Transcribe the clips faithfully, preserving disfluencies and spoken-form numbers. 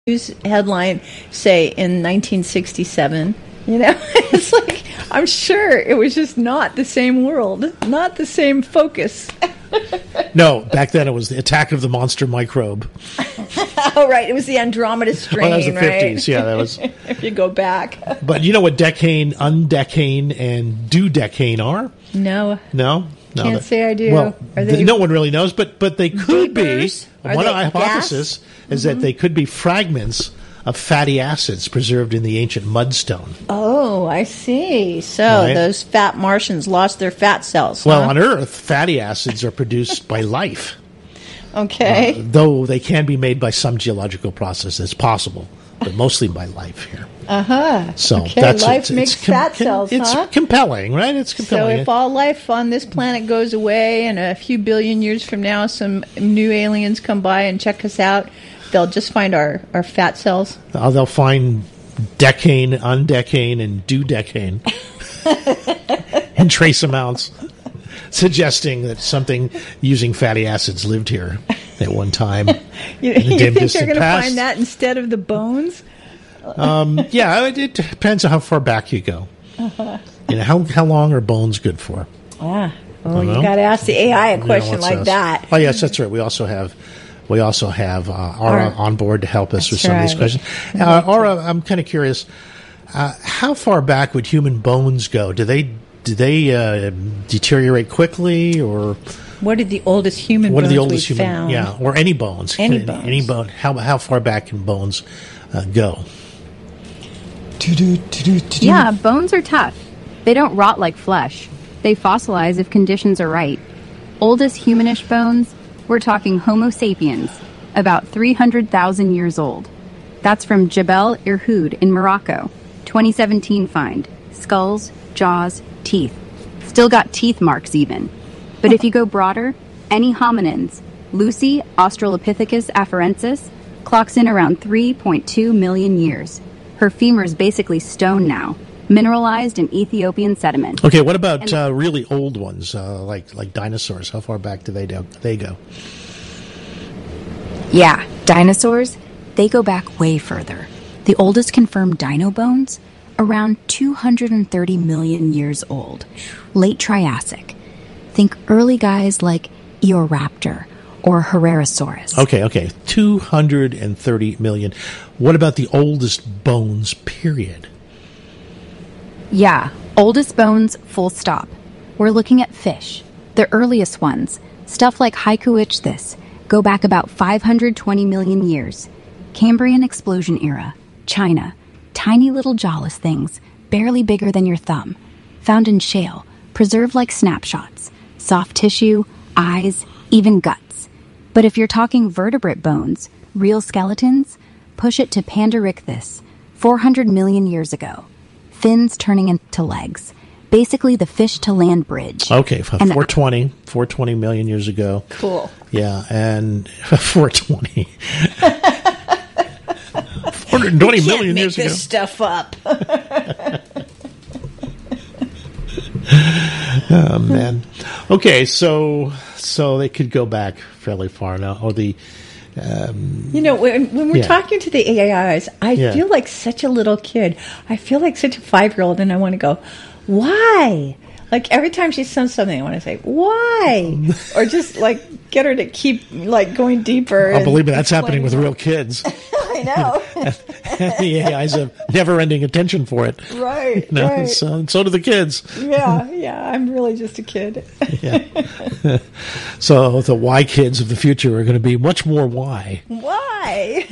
news headline say in nineteen sixty-seven? You know, it's like, I'm sure it was just not the same world, not the same focus. No, back then it was the attack of the monster microbe. Oh, right. It was the Andromeda strain, oh, that was the right? fifties. Yeah, that was. If you go back. But you know what decane, undecane, and dodecane are? No. No? No, Can't that, say I do. Well, Are they th- no one really knows, but but they could vapors? be. Are One they hypothesis gas? is Mm-hmm. that they could be fragments of fatty acids preserved in the ancient mudstone. Oh, I see. So Right. those fat Martians lost their fat cells. Well, huh? on Earth, fatty acids are produced by life. Okay. Uh, though they can be made by some geological process. It's possible, but mostly by life here. Uh-huh. So Okay, that's life it's, makes it's com- fat cells, It's huh? compelling, right? It's So compelling. if all life on this planet goes away and a few billion years from now some new aliens come by and check us out, they'll just find our, our fat cells? Uh, they'll find decane, undecane, and dodecane in trace amounts, suggesting that something using fatty acids lived here at one time. You, in the you dim, think they're distant going to past. find that instead of the bones? Um, yeah, it, it depends on how far back you go. Uh-huh. You know, how how long are bones good for? Ah, oh, don't you know. got to ask the A I a You know, question what's like else? that. Oh, yes, that's right. We also have we also have uh, Aura Aura. on board to help us with That's some of these right. questions. Uh, Aura, I'm kind of curious. Uh, how far back would human bones go? Do they do they uh, deteriorate quickly, or What are the oldest human what are bones the oldest we've human? found? Yeah, or any bones? Any Can- bones. Any bone? How how far back can bones uh, go? Yeah, bones are tough. They don't rot like flesh. They fossilize if conditions are right. Oldest humanish bones, we're talking Homo sapiens, about three hundred thousand years old. That's from Jebel Irhoud in Morocco. twenty seventeen find. Skulls, jaws, teeth. Still got teeth marks even. But if you go broader, any hominins, Lucy Australopithecus afarensis, clocks in around three point two million years. Her femur's basically stone now, mineralized in Ethiopian sediment. Okay, what about And- uh, really old ones, uh, like like dinosaurs? How far back do they do, they go? Yeah, dinosaurs, they go back way further. The oldest confirmed dino bones, around two hundred thirty million years old. Late Triassic. Think early guys like Eoraptor or Herrerasaurus. Okay, okay, two hundred thirty million. What about the oldest bones, period? Yeah, oldest bones, full stop. We're looking at fish. The earliest ones, stuff like Haikuichthys, go back about five hundred twenty million years. Cambrian explosion era, China. Tiny little jawless things, barely bigger than your thumb. Found in shale, preserved like snapshots. Soft tissue, eyes, even guts. But if you're talking vertebrate bones, real skeletons, push it to Pandoricthys, four hundred million years ago. Fins turning into legs. Basically the fish to land bridge. Okay, f- And the- four twenty, four hundred twenty million years ago. Cool. Yeah, and four hundred twenty. four hundred twenty You can't million make years this ago. stuff up. Oh man. Okay, so so they could go back fairly far now. Or the You know, when, when we're Yeah. talking to the A Is, I Yeah. feel like such a little kid. I feel like such a five-year-old, and I want to go, why? Like, every time she says something, I want to say, why? Or just, like, get her to keep, like, going deeper. I and believe me, that's happening with explaining real kids. I know. The A Is have never-ending attention for it. Right, You know, right. so, so do the kids. Yeah, yeah, I'm really just a kid. Yeah. So the Y kids of the future are going to be much more Y. Why?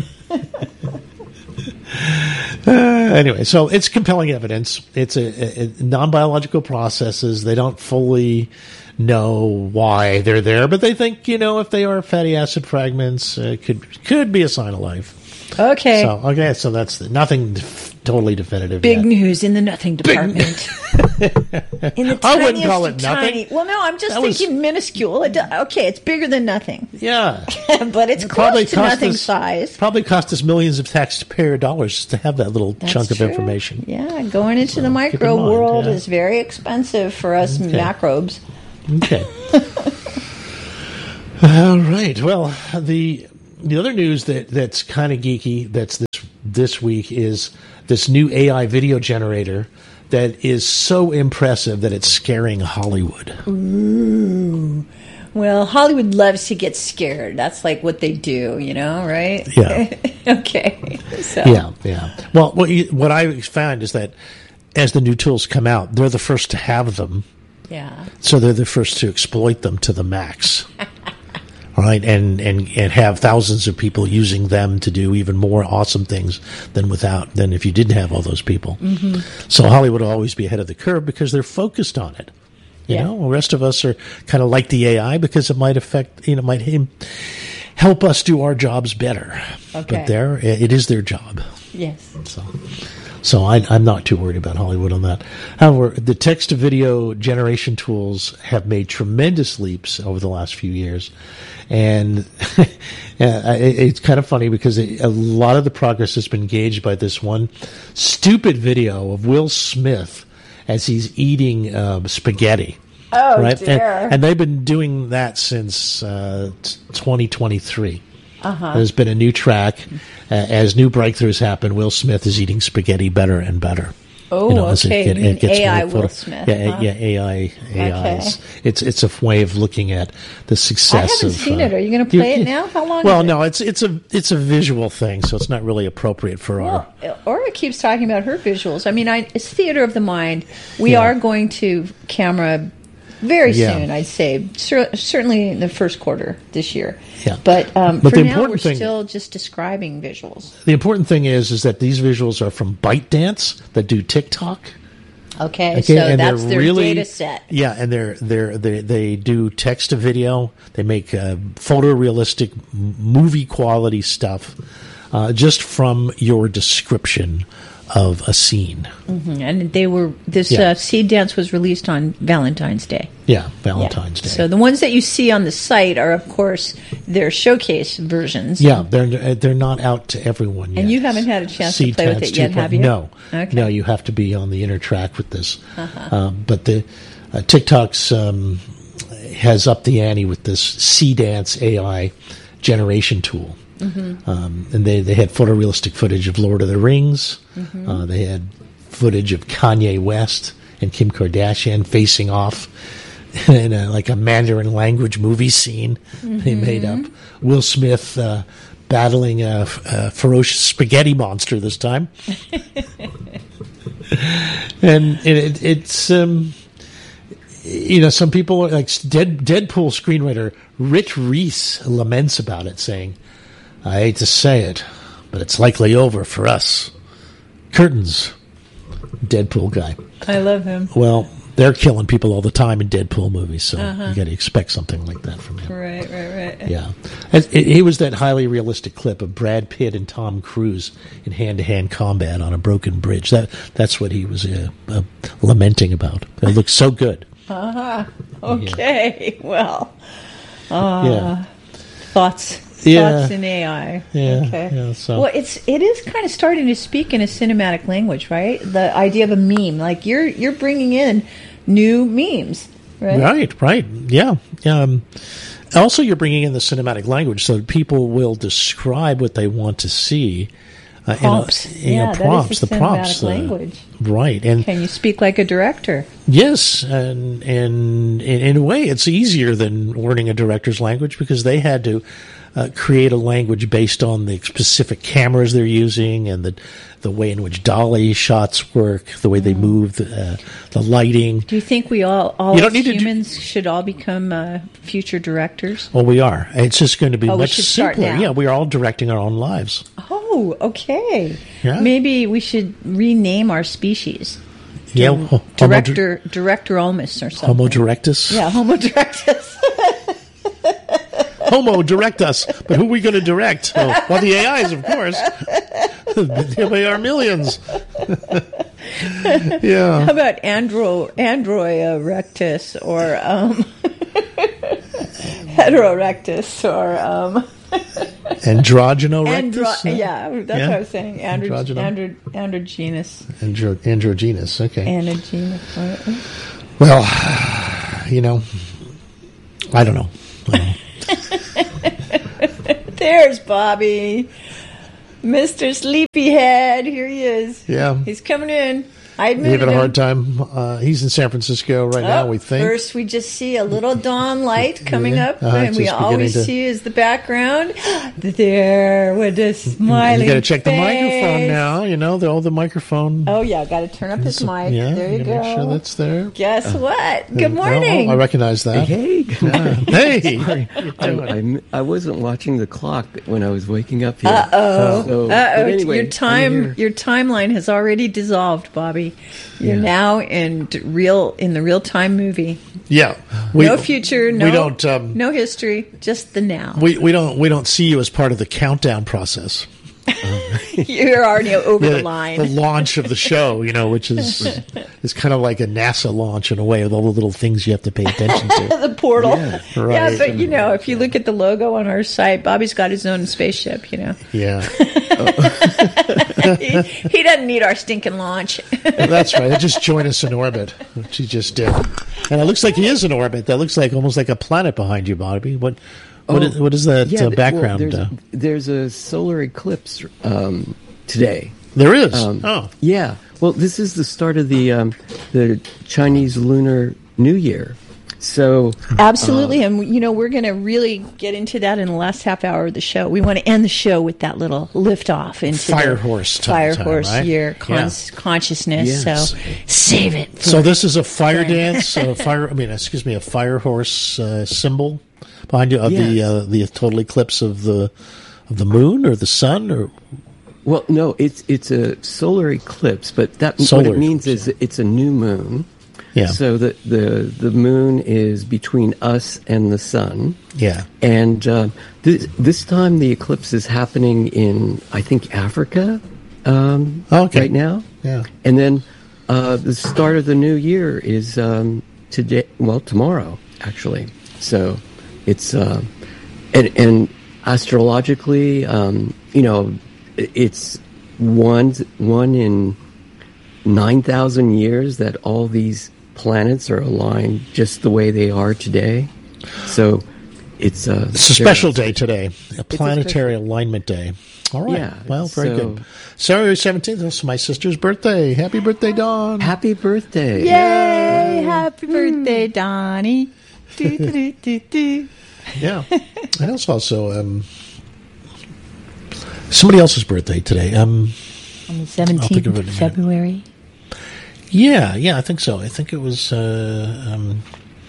Uh, anyway, so it's compelling evidence. It's a, a, non-biological processes. They don't fully know why they're there, but they think, you know, if they are fatty acid fragments, uh, it could could be a sign of life. Okay. So okay, so that's the, nothing def- totally definitive. Big yet. news in the nothing department. in the I wouldn't tiniest call it of nothing. tiny. Well, no, I'm just That was- thinking minuscule. It, do- okay, it's bigger than nothing, Yeah, but it's It probably close to cost nothing us- size. Probably cost us millions of taxpayer dollars to have that little That's chunk of true. information. Yeah, going into So, the keep micro in mind, world yeah. is very expensive for us Okay. macrobes. Okay. All right. Well, the the other news that, that's kind of geeky that's this this week is this new A I video generator that is so impressive that it's scaring Hollywood. Ooh. Well, Hollywood loves to get scared. That's like what they do, you know, right? Yeah. Okay. So. Yeah, yeah. Well, what, you, what I found is that as the new tools come out, they're the first to have them. Yeah. So they're the first to exploit them to the max. Right, and, and and have thousands of people using them to do even more awesome things than without than if you didn't have all those people. Mm-hmm. So Hollywood will always be ahead of the curve because they're focused on it. You yeah. know, the rest of us are kind of like the A I because it might affect, you know, might help us do our jobs better. Okay. But there, it is their job. Yes. So. So I, I'm not too worried about Hollywood on that. However, the text-to-video generation tools have made tremendous leaps over the last few years. And it's kind of funny because a lot of the progress has been gauged by this one stupid video of Will Smith as he's eating um, spaghetti. Oh, right? dear. And, and they've been doing that since uh, twenty twenty-three. Uh-huh. There's been a new track. Uh, as new breakthroughs happen, Will Smith is eating spaghetti better and better. Oh, you know, as okay. It, get, it gets A I more Will photo- Smith. Yeah, huh? yeah, A I, A I. Okay. It's it's a way of looking at the success. I haven't of, seen uh, it. Are you going to play it now? How long? Well, is it? no, it's it's a it's a visual thing, so it's not really appropriate for Well, our. Aura keeps talking about her visuals. I mean, I, it's theater of the mind. We Yeah. are going to camera very Yeah. soon, I'd say. Cer- certainly in the first quarter this year. Yeah. But, um, But for the now, we're important thing- still just describing visuals. The important thing is is that these visuals are from ByteDance that do TikTok. Okay, Okay, so and that's they're their really, data set. Yeah, and they're they're they they do text to video. They make uh, photorealistic m- movie quality stuff uh, just from your description of a scene. Mm-hmm. And they were this Yeah. uh, Seed Dance was released on Valentine's Day. Yeah, Valentine's Yeah. Day. So the ones that you see on the site are, of course, their showcase versions. Yeah, they're they're not out to everyone yet. And you haven't had a chance to Seed play with Dance it yet, two have point- you? No, Okay. no. You have to be on the inner track with this. Uh-huh. Um, but the uh, TikTok's um, has upped the ante with this Seed Dance A I generation tool. Mm-hmm. Um, and they, they had photorealistic footage of Lord of the Rings. Mm-hmm. Uh, they had footage of Kanye West and Kim Kardashian facing off in a, like a Mandarin language movie scene Mm-hmm. they made up. Will Smith uh, battling a, a ferocious spaghetti monster this time. And it, it, it's... Um, you know, some people are like Dead, Deadpool screenwriter Rich Reese laments about it, saying, "I hate to say it, but it's likely over for us." Curtains, Deadpool guy. I love him. Well, they're killing people all the time in Deadpool movies, so Uh-huh. you got to expect something like that from him. Right, right, right. Yeah, it, it, it was that highly realistic clip of Brad Pitt and Tom Cruise in hand-to-hand combat on a broken bridge. That that's what he was uh, uh, lamenting about. It looked so good. Uh-huh. Okay. Well, uh, Yeah. thoughts. Yeah. Thoughts in A I. Yeah, Okay. yeah, so- Well, it's it is kind of starting to speak in a cinematic language, right? The idea of a meme, like you're you're bringing in new memes, right? Right, right, yeah. Um, also, you're bringing in the cinematic language, so people will describe what they want to see. Uh, Prompts. In a, in Yeah, a that is prompts, the the prompts, cinematic uh, language. right? And Can you speak like a director? yes, and and in, in a way, it's easier than learning a director's language because they had to uh, create a language based on the specific cameras they're using and the the way in which dolly shots work, the way they move, the, uh, the lighting. Do you think we all, all You don't as need to do- humans should all become uh, future directors? Well, we are. It's just going to be Oh, we much should start simpler. now. Yeah, we are all directing our own lives. Oh, okay. Yeah. Maybe we should rename our species. Yeah, Dir- ho- director, director Olmus or something. Homo directus. Yeah, Homo directus. Homo direct us, but who are we going to direct? Oh, well, the A Is, of course. They are millions. Yeah. How about Andro Android rectus or um, heterorectus or um, Androgyno andro- rectus. yeah, that's Yeah. what I was saying. Andro- Androgyno. andro- androgynous. Andro- androgynous. Okay. Androgynous. Well, you know, I don't know. I don't know. There's Bobby. Mister Sleepyhead. Here he is. Yeah. He's coming in. I admit Having it. a hard time. Uh, he's in San Francisco right now, we think. First, we just see a little dawn light coming Yeah. up, Uh-huh, and we just always beginning to- see is the background. There with a smiling You got to check the face. microphone now. You know, the, all the microphone. Oh, yeah, got to turn up his mic. Yeah, there you gotta go. Make sure that's there. Guess what? There Good you go. morning. Oh, I recognize that. Hey, Yeah. Hey. I, I, I wasn't watching the clock when I was waking up here. Uh-oh. So, but Uh-oh. anyway, your I'm time here. your timeline has already dissolved, Bobby. You're Yeah. now in d- real in the real time movie. Yeah. no future, no we don't. Um, no history, just the now. we we don't we don't see you as part of the countdown process. You're already over the, the, line. the launch of the show, you know, which is is kind of like a NASA launch in a way, with all the little things you have to pay attention to. the portal. Yeah. Right. Yeah, but you know, if you look at the logo on our site, Bobby's got his own spaceship, you know. Yeah, he, he doesn't need our stinking launch. that's right. They just joined us in orbit, which he just did, and it looks like he is in orbit. That looks like almost like a planet behind you, Bobby. What what, Oh, is, what is that yeah, uh, th- well, background? there's, uh, there's a solar eclipse um, today. there is. Um, oh, Yeah. Well, this is the start of the um, the Chinese Lunar New Year. So Absolutely, and you know we're going to really get into that in the last half hour of the show. We want to end the show with that little lift off into Fire the horse time- fire time, horse right? year cons- consciousness. Yes. So save it. For so this is a fire Sorry. dance, a fire. I mean, excuse me, a fire horse uh, symbol behind you of the Yes. uh, the total eclipse of the of the moon or the sun, or well, no, it's it's a solar eclipse, but that Solar what it means eclipse, is it's a new moon. yeah, So the, the the moon is between us and the sun. yeah. And uh, this, this time the eclipse is happening in, I think, Africa um, Oh, okay. right now. Yeah. And then uh, the start of the new year is um, today. Well, tomorrow, actually. So it's uh, and, and astrologically, um, you know, it- it's one one in nine thousand years that all these planets are aligned just the way they are today. So it's a, It's a special day today, a planetary special- alignment day. All right. Yeah, Well, very so- good. February seventeenth, that's my sister's birthday. Happy birthday, Dawn. Happy birthday! Yay! Happy birthday, Donnie. Do, do, do, do, do. Yeah. And it's also um, somebody else's birthday today. Um, On the I'll seventeenth think of it in of a minute. February. yeah, yeah, I think so. I think it was uh, um,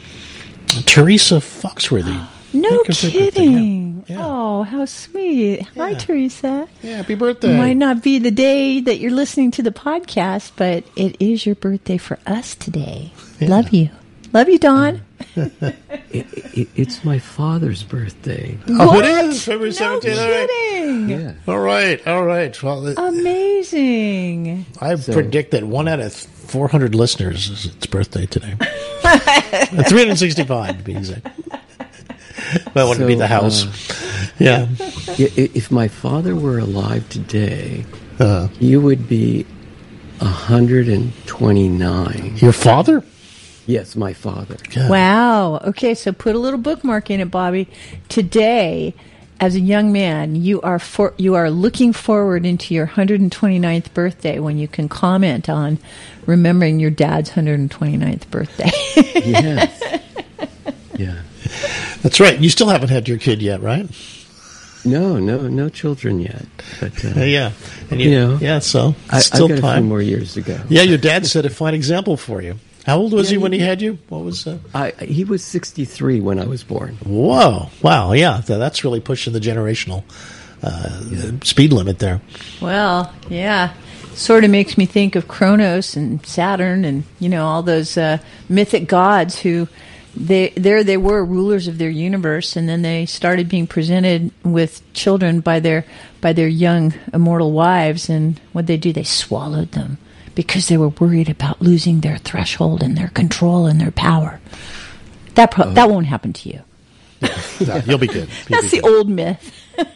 Teresa Foxworthy. No I think it was her birthday, kidding. yeah. Yeah. Oh, how sweet. Hi, Yeah. Teresa. Yeah, happy birthday. Might not be the day that you're listening to the podcast, but it is your birthday for us today. Yeah. Love you. Love you, Dawn. It, it, it's my father's birthday. Oh, What? it is February No seventeenth. All right. kidding. Yeah. All right, all right. Well, it- Amazing. I So- predict that one out of four hundred listeners is its birthday today. three hundred sixty-five to be exact. But I want to be So, the house. uh, yeah. I- i- If my father were alive today, Uh, he would be one hundred twenty-nine. your father? Yes, my father. God. Wow. Okay, so put a little bookmark in it, Bobby. Today, as a young man, you are for, you are looking forward into your one hundred twenty-ninth birthday when you can comment on remembering your dad's one hundred twenty-ninth birthday. Yes. Yeah. That's right. You still haven't had your kid yet, right? No, no, no children yet. But uh, Uh, yeah. And You know, yeah, so I, it's I've still got a few time. more years to go. Yeah, your dad set a fine example for you. How old was Yeah, he when he- he had you? What was uh, I, he was sixty-three when I was born. Whoa. Wow. Yeah. Th- That's really pushing the generational uh, speed limit there. Well, yeah. Sort of makes me think of Kronos and Saturn and, you know, all those uh, mythic gods who they there they were rulers of their universe, and then they started being presented with children by their by their young immortal wives, and what they do, they swallowed them because they were worried about losing their threshold and their control and their power. That pro- that won't happen to you. No, you'll be good. You'll That's be the good. old myth.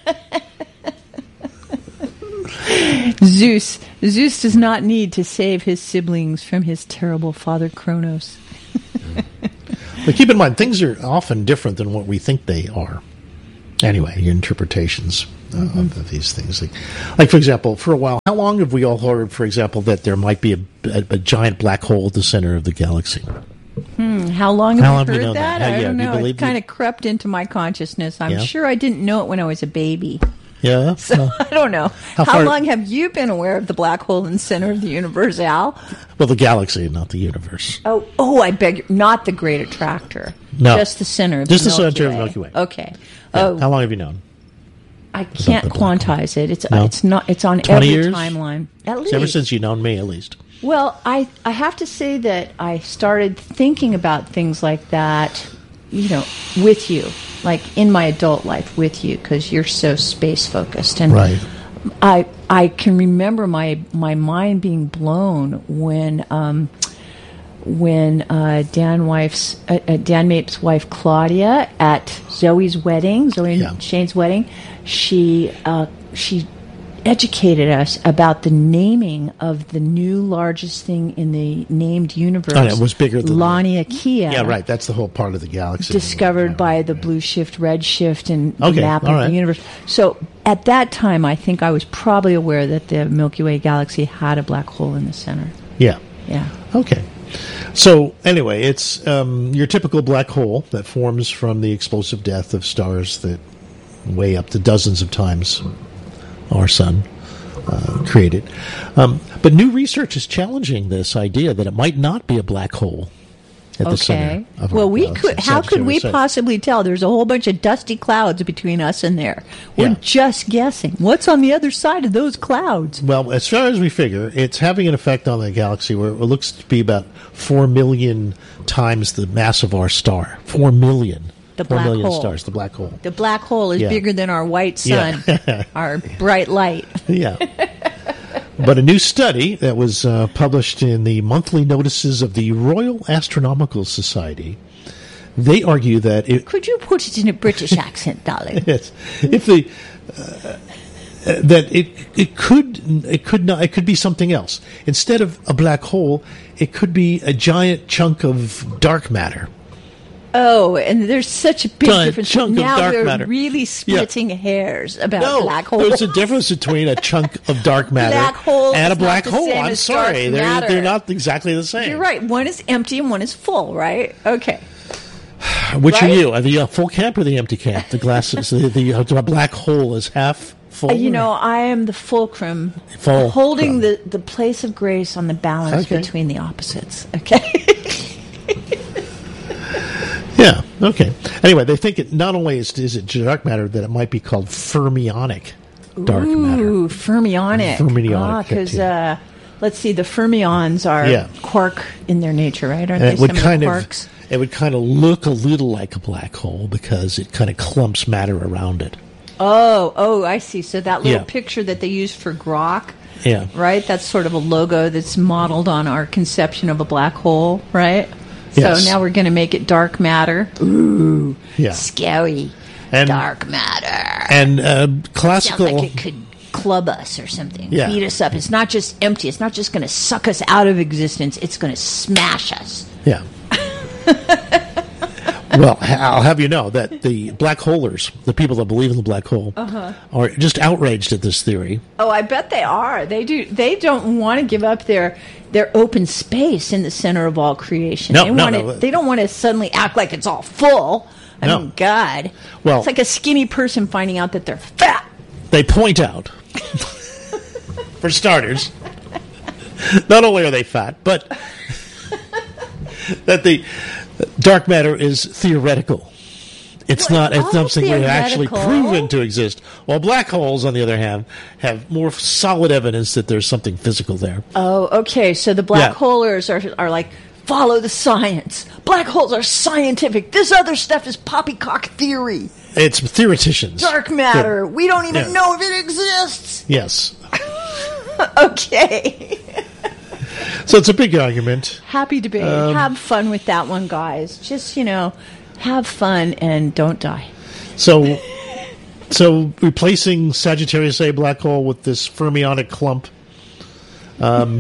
Zeus. Zeus does not need to save his siblings from his terrible father Kronos. But keep in mind, things are often different than what we think they are. Anyway, your interpretations uh, mm-hmm. of these things. Like, like, for example, for a while, how long have we all heard, for example, that there might be a, a, a giant black hole at the center of the galaxy? Hmm, how long have how we long heard you know that? that? I yeah, don't know. You It kind of crept into my consciousness. I'm yeah. sure I didn't know it when I was a baby. Yeah? So well, I don't know. How, how long have you been aware of the black hole in the center of the universe, Al? Well, the galaxy, not the universe. Oh, oh, I beg you. Not the great attractor. No. Just the center of Just the the Milky center Way. of the Milky Way. Okay. Yeah. Oh, How long have you known? I can't quantize it. It's No? it's not. It's on twenty every years? timeline. At least. Ever since you've known me, at least. Well, I I have to say that I started thinking about things like that, you know, with you, like in my adult life with you, because you're so space focused, and Right. I I can remember my my mind being blown when um, when uh, Dan wife's uh, uh, Dan Mape's wife Claudia at Zoe's wedding, Zoe Yeah. and Shane's wedding, she uh, she educated us about the naming of the new largest thing in the named universe. Oh, yeah, it was bigger than Laniakea. Yeah, right. That's the whole part of the galaxy. Discovered Yeah, by right, the right. blue shift, red shift, and the Okay, map all of right. the universe. So at that time, I think I was probably aware that the Milky Way galaxy had a black hole in the center. Yeah. Yeah. Okay. So anyway, it's um, your typical black hole that forms from the explosive death of stars that weigh up to dozens of times our sun uh, created. Um, but new research is challenging this idea that it might not be a black hole at the Okay. center of our Well, we galaxy. could. How could we Sagittarius A. possibly tell? There's a whole bunch of dusty clouds between us and there. We're Yeah. just guessing. What's on the other side of those clouds? Well, as far as we figure, it's having an effect on the galaxy where it looks to be about four million times the mass of our star. Four million. The Four black million hole. stars, the black hole. The black hole is Yeah. bigger than our white sun, Yeah. our bright light. Yeah. But a new study that was uh, published in the monthly notices of the Royal Astronomical Society, they argue that it, Could you put it in a British accent, darling? yes, if the uh, that it it could it could not it could be something else. Instead of a black hole, it could be a giant chunk of dark matter. Oh, and there's such a big Giant difference. chunk of now dark they're matter. really splitting hairs about No, black holes. there's a difference between a chunk of dark matter Black hole and a is black not the hole. same I'm as sorry, dark they're matter. they're not exactly the same. You're right. One is empty and one is full, right? Okay. Which Right? are you? Are the uh, full camp or the empty camp? The glasses, the, the, uh, black hole is half full. Uh, you know, I am the fulcrum, Fulcrum. holding the, the place of grace on the balance Okay. between the opposites. Okay. Yeah. Okay. Anyway, they think it not only is, is it dark matter, that it might be called fermionic dark matter. Ooh, fermionic. Fermionic, Because, yeah, uh, let's see, the fermions are Yeah. quark in their nature, right? Aren't And they it would some kind of of the quarks? it would kind of look a little like a black hole because it kind of clumps matter around it. Oh, oh, I see. So that little Yeah. picture that they used for Grok, Yeah. right? That's sort of a logo that's modeled on our conception of a black hole, right? Yes. So now we're going to make it dark matter. Ooh, Yeah. scary. And- dark matter. And uh, Sounds classical. like it could club us or something. Yeah. Beat us up. It's not just empty. It's not just going to suck us out of existence. It's going to smash us. Yeah. Well, ha- I'll have you know that the black holers, the people that believe in the black hole, Uh-huh. are just outraged at this theory. Oh, I bet they are. They do. They don't want to give up their their open space in the center of all creation. No, they no, want no. to. They don't want to suddenly act like it's all full. I No. mean, God. Well- it's like a skinny person finding out that they're fat. They point out, for starters, not only are they fat, but that the dark matter is theoretical. It's Well, not it's it's all not something we've actually theoretical. proven to exist. While black holes, on the other hand, have more solid evidence that there's something physical there. Oh, okay. So the black Yeah. holers are are like, follow the science. Black holes are scientific. This other stuff is poppycock theory. It's theoreticians. Dark matter. We don't even Yeah. know if it exists. Yes. Okay. So it's a big argument. Happy debate. Um, have fun with that one, guys. Just, you know, have fun and don't die. So, so replacing Sagittarius A black hole with this fermionic clump, um,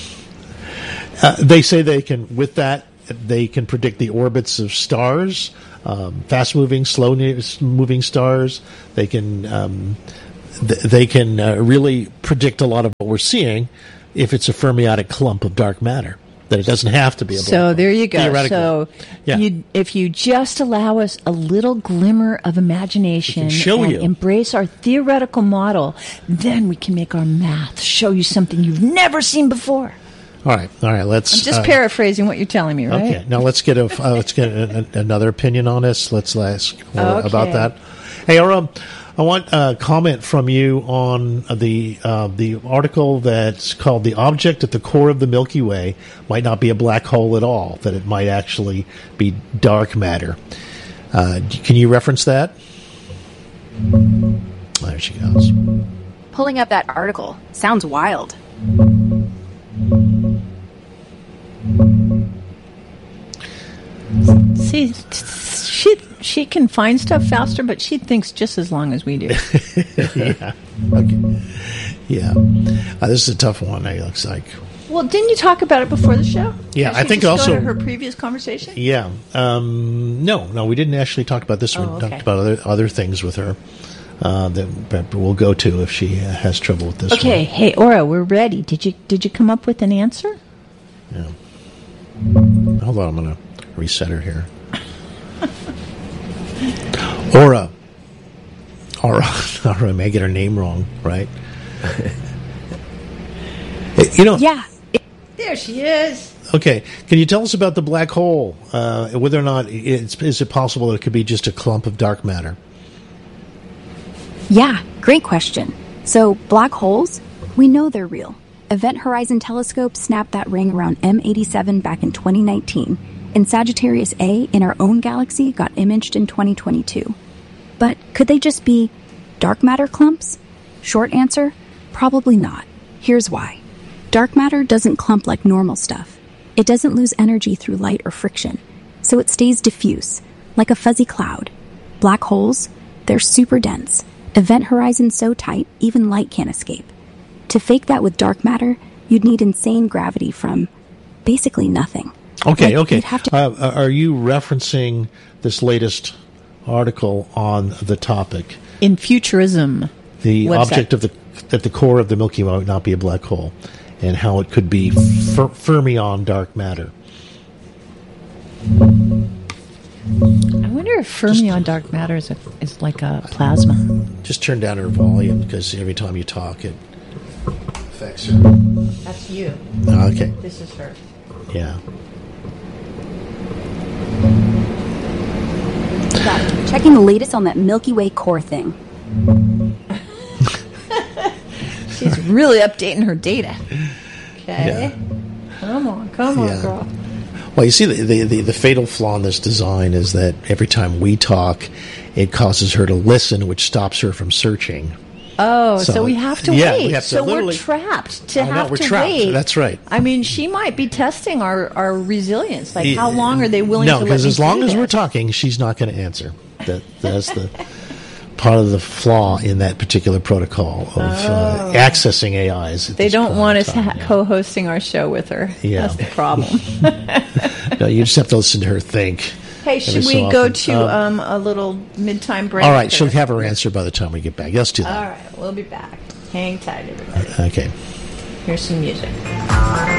uh, they say they can, with that, they can predict the orbits of stars um, fast-moving, slow-moving stars. They can um, th- they can uh, really predict a lot of what we're seeing if it's a fermionic clump of dark matter. That it doesn't have to be a black So hole. there you go. Theoretically. So Yeah. you, if you just allow us a little glimmer of imagination We can show and you. embrace our theoretical model, then we can make our math show you something you've never seen before. All right, all right. Let's I'm just uh, paraphrasing what you're telling me, right? Okay, now let's get a uh, let's get a, a, another opinion on this. Let's ask more Okay. about that. Hey, Aura, I want a comment from you on the uh, the article that's called "The Object at the Core of the Milky Way Might Not Be a Black Hole at All; That it might actually be dark matter." Uh, can you reference that? There she goes. Pulling up that article sounds wild. See, she she can find stuff faster, but she thinks just as long as we do. Yeah. Okay. Yeah. Uh, this is a tough one. It looks like. Well, didn't you talk about it before the show? Yeah, Did I she think just also- go to her previous conversation. Yeah. Um, no, no, we didn't actually talk about this one. Oh, We okay. talked about other other things with her uh, that, that we'll go to if she uh, has trouble with this Okay, hey Aura, we're ready. Did you did you come up with an answer? one. Yeah. Hold on, I'm going to reset her here. Aura. Aura. Aura, I may get her name wrong, right? Hey, you know, Yeah, There she is. okay, can you tell us about the black hole? Uh, whether or not it's, is it possible that it could be just a clump of dark matter? Yeah, great question. So, black holes, we know they're real. Event Horizon Telescope snapped that ring around M eighty-seven back in twenty nineteen, and Sagittarius A in our own galaxy got imaged in twenty twenty-two. But could they just be dark matter clumps? Short answer, probably not. Here's why. Dark matter doesn't clump like normal stuff. It doesn't lose energy through light or friction, so it stays diffuse, like a fuzzy cloud. Black holes, they're super dense. Event horizons so tight, even light can't escape. To fake that with dark matter, you'd need insane gravity from basically nothing. Okay, Like, okay. you'd have to- Uh, are you referencing this latest article on the topic? In Futurism. The website. object of the at the core of the Milky Way might not be a black hole, and how it could be fer- fermion dark matter. I wonder if fermion dark matter is, a, is like a plasma. Just turn down her volume because every time you talk, it affects her. That's you. Okay, This is her. yeah. Checking the latest on that Milky Way core thing. She's really updating her data. Okay. Yeah. Come on, come on, Yeah. girl. Well, you see, the, the, the, the fatal flaw in this design is that every time we talk, it causes her to listen, which stops her from searching. Oh, so, So, we have to yeah, wait. we have to so we're literally- trapped to I know, have we're to trapped. wait. That's right. I mean, she might be testing our, our resilience. Like, how Yeah. long are they willing no, to let because me as long do as we're this? talking, she's not going to answer. That That's the part of the flaw in that particular protocol of uh, accessing A Is. at Oh. They this don't point want in us time, ha- yeah. co-hosting our show with her. Yeah. That's the problem. No, you just have to listen to her think. Hey, every should so we go often. to Um, um, a little mid-time break? all right, she'll or- have her answer by the time we get back. Let's do All that. right, we'll be back. Hang tight, everybody. Okay. Here's some music.